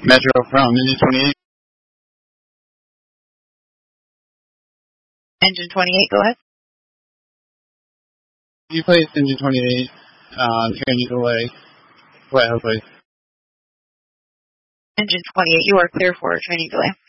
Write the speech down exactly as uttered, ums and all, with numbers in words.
Metro from Engine twenty-eight. Engine twenty-eight, go ahead. You placed Engine twenty-eight on uh, training delay. Go ahead, please. Engine twenty-eight, you are clear for a training delay.